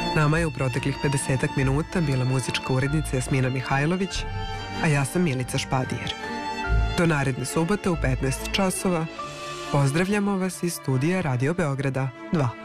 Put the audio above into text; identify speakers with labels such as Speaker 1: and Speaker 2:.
Speaker 1: Nama je u proteklih 50 minuta bila muzička urednica Jasmina Mihajlović, a ja sam Milica Špadijer. Do naredne subote u 15 časova pozdravljamo vas iz studija Radio Beograda 2.